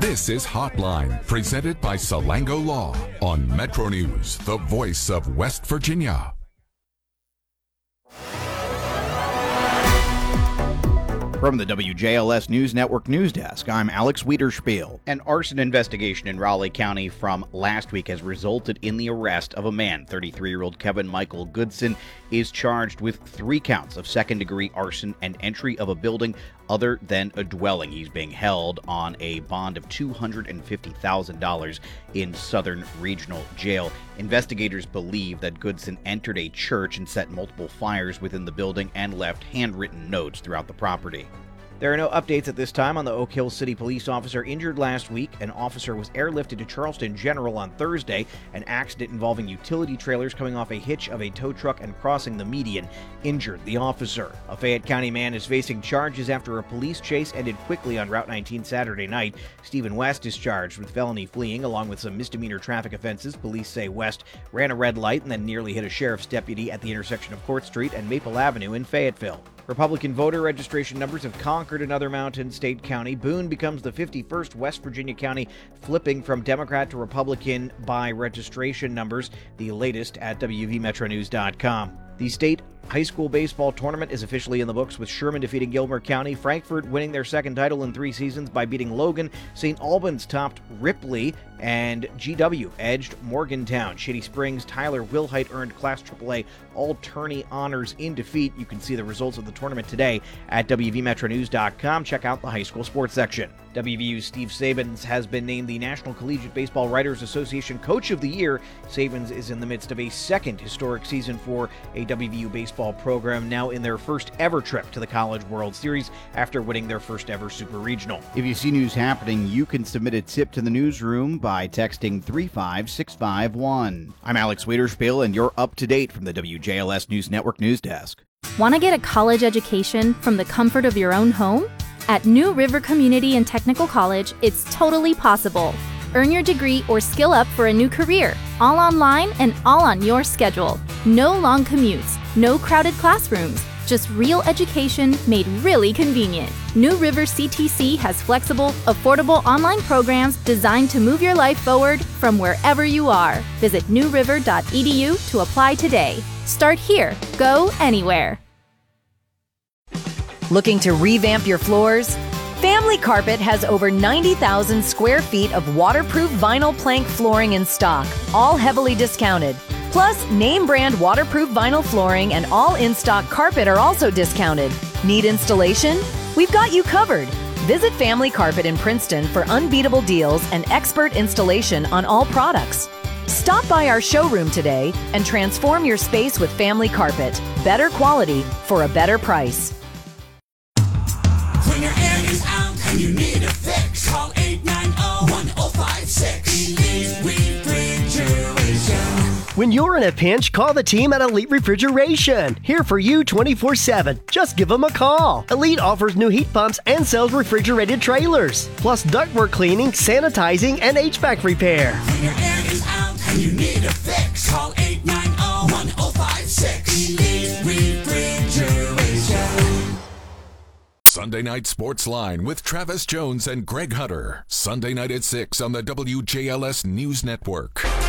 This is Hotline, presented by Salango Law on Metro News, the voice of West Virginia. From the WJLS News Network News Desk, I'm Alex Wiederspiel. An arson investigation in Raleigh County from last week has resulted in the arrest of a man. 33-year-old Kevin Michael Goodson is charged with 3 counts of second-degree arson and entry of a building other than a dwelling. He's being held on a bond of $250,000 in Southern Regional Jail. Investigators believe that Goodson entered a church and set multiple fires within the building and left handwritten notes throughout the property. There are no updates at this time on the Oak Hill City police officer injured last week. An officer was airlifted to Charleston General on Thursday. An accident involving utility trailers coming off a hitch of a tow truck and crossing the median injured the officer. A Fayette County man is facing charges after a police chase ended quickly on Route 19 Saturday night. Stephen West is charged with felony fleeing along with some misdemeanor traffic offenses. Police say West ran a red light and then nearly hit a sheriff's deputy at the intersection of Court Street and Maple Avenue in Fayetteville. Republican voter registration numbers have conquered another Mountain State county. Boone becomes the 51st West Virginia county, flipping from Democrat to Republican by registration numbers, the latest at WVMetroNews.com. The state high school baseball tournament is officially in the books, with Sherman defeating Gilmer County, Frankfort winning their second title in 3 seasons by beating Logan, St. Albans topped Ripley, and GW edged Morgantown. Shady Springs, Tyler Wilhite earned Class AAA All-Tourney honors in defeat. You can see the results of the tournament today at WVMetroNews.com. Check out the high school sports section. WVU's Steve Sabins has been named the National Collegiate Baseball Writers Association Coach of the Year. Sabins is in the midst of a second historic season for a WVU baseball program, now in their first ever trip to the College World Series after winning their first ever Super Regional. If you see news happening, you can submit a tip to the newsroom by texting 35651. I'm Alex Wiederspiel, and you're up to date from the WJLS News Network News Desk. Want to get a college education from the comfort of your own home? At New River Community and Technical College, it's totally possible. Earn your degree or skill up for a new career, all online and all on your schedule. No long commutes, no crowded classrooms, just real education made really convenient. New River CTC has flexible, affordable online programs designed to move your life forward from wherever you are. Visit newriver.edu to apply today. Start here, go anywhere. Looking to revamp your floors? Family Carpet has over 90,000 square feet of waterproof vinyl plank flooring in stock, all heavily discounted. Plus, name brand waterproof vinyl flooring and all in-stock carpet are also discounted. Need installation? We've got you covered. Visit Family Carpet in Princeton for unbeatable deals and expert installation on all products. Stop by our showroom today and transform your space with Family Carpet. Better quality for a better price. When your air is out and you need a fix, call 890-1056. Elite Refrigeration. When you're in a pinch, call the team at Elite Refrigeration. Here for you 24/7. Just give them a call. Elite offers new heat pumps and sells refrigerated trailers, plus ductwork cleaning, sanitizing, and HVAC repair. When your air is out and you need a fix, call 890-1056. Elite Refrigeration. Sunday Night Sports Line with Travis Jones and Greg Hutter. Sunday night at 6 on the WJLS News Network.